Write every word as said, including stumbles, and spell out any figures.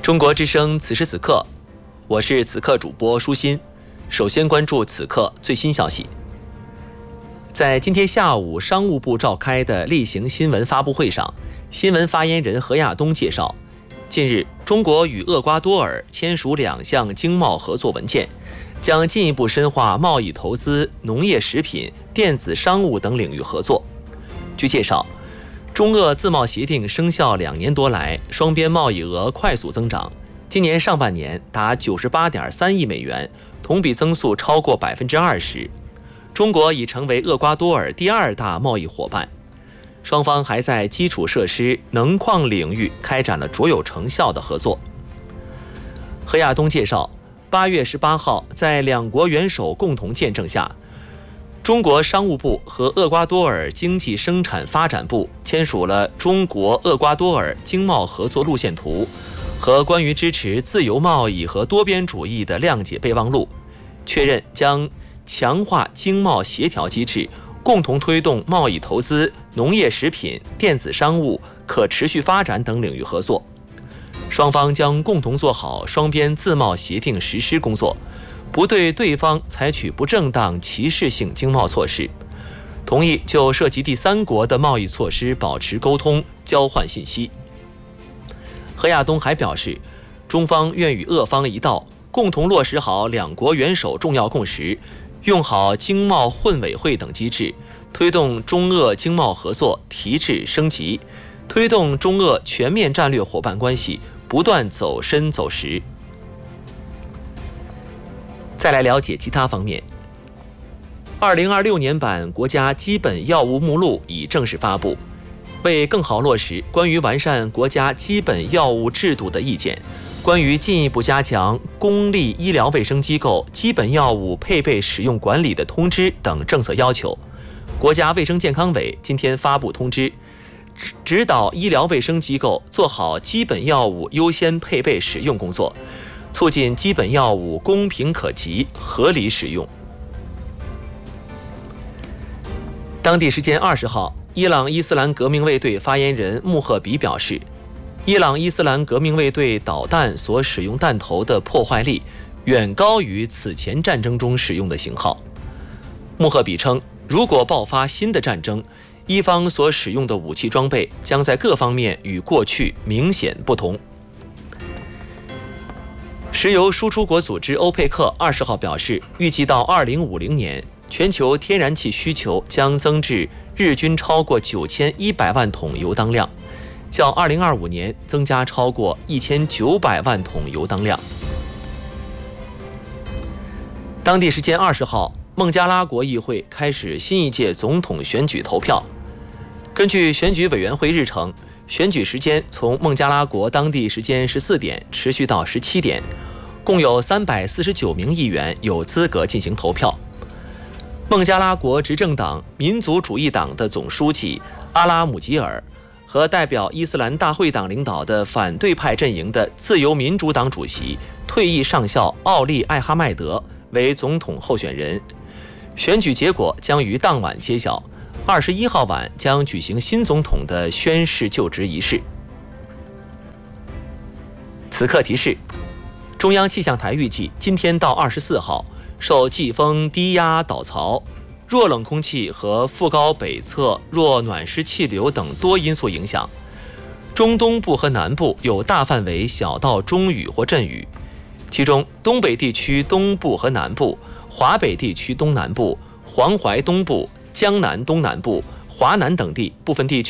中国之声此时此刻，我是此刻主播舒心。首先关注此刻最新消息。在今天下午商务部召开的例行新闻发布会上，新闻发言人何亚东介绍，近日中国与厄瓜多尔签署两项经贸合作文件，将进一步深化贸易投资、农业食品、电子商务等领域合作。据介绍，中俄自贸协定生效两年多来，双边贸易额快速增长，今年上半年达九十八点三亿美元，同比增速超过百分之二十。中国已成为厄瓜多尔第二大贸易伙伴。双方还在基础设施、能矿领域开展了卓有成效的合作。何亚东介绍，八月十八号，在两国元首共同见证下，中国商务部和厄瓜多尔经济生产发展部签署了中国厄瓜多尔经贸合作路线图和关于支持自由贸易和多边主义的谅解备忘录，确认将强化经贸协调机制，共同推动贸易投资、农业食品、电子商务、可持续发展等领域合作。双方将共同做好双边自贸协定实施工作，不对对方采取不正当歧视性经贸措施，同意就涉及第三国的贸易措施保持沟通、交换信息。何亚东还表示，中方愿与俄方一道，共同落实好两国元首重要共识，用好经贸混委会等机制，推动中俄经贸合作提质升级，推动中俄全面战略伙伴关系不断走深走实。再来了解其他方面。二零二六年版国家基本药物目录已正式发布，为更好落实关于完善国家基本药物制度的意见，关于进一步加强公立医疗卫生机构基本药物配备使用管理的通知等政策要求，国家卫生健康委今天发布通知，指导医疗卫生机构做好基本药物优先配备使用工作，促进基本药物公平可及、合理使用。当地时间二十号，伊朗伊斯兰革命卫队发言人穆赫比表示，伊朗伊斯兰革命卫队导弹所使用弹头的破坏力远高于此前战争中使用的型号。穆赫比称，如果爆发新的战争，伊方所使用的武器装备将在各方面与过去明显不同。石油输出国组织欧佩克二十号表示，预计到二零五零年，全球天然气需求将增至日均超过九千一百万桶油当量，较二零二五年增加超过一千九百万桶油当量。当地时间二十号，孟加拉国议会开始新一届总统选举投票。根据选举委员会日程，选举时间从孟加拉国当地时间十四点持续到十七点，共有三百四十九名议员有资格进行投票。孟加拉国执政党民族主义党的总书记阿拉姆吉尔和代表伊斯兰大会党领导的反对派阵营的自由民主党主席退役上校奥利艾哈迈德为总统候选人。选举结果将于当晚揭晓，二十一号晚将举行新总统的宣誓就职仪式。此刻提示，中央气象台预计今天到二十四号，受季风低压导槽、弱冷空气和副高北侧弱暖湿气流等多因素影响，中东部和南部有大范围小到中雨或阵雨，其中东北地区东部和南部、华北地区东南部、黄淮东部、江南东南部、华南等地部分地区